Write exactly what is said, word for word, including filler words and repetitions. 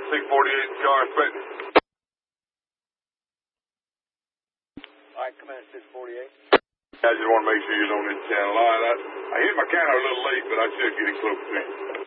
six forty-eight, car expected. All right, come in at six forty-eight. I just want to make sure you're on this channel. All right, I, I hit my counter a little late, but I should get it close to you.